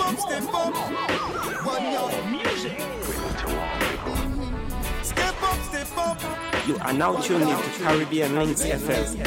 up, step up. One yard. Music. Step up, step up. You are now tuned into Caribbean Links FM.